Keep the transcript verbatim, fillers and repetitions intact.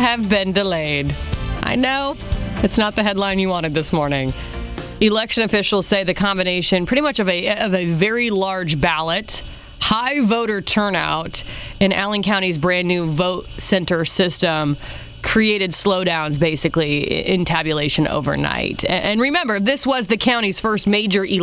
have been delayed. I know it's not the headline you wanted this morning. Election officials say the combination pretty much of a of a very large ballot, high voter turnout, and Allen County's brand new vote center system created slowdowns basically in tabulation overnight. And remember, this was the county's first major election